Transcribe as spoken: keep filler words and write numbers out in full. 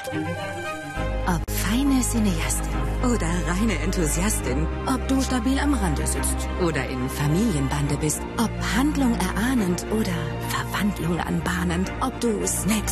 Ob feine Cineastin oder reine Enthusiastin, ob du stabil am Rande sitzt oder in Familienbande bist, ob Handlung erahnend oder Verwandlung anbahnend, ob du Snacks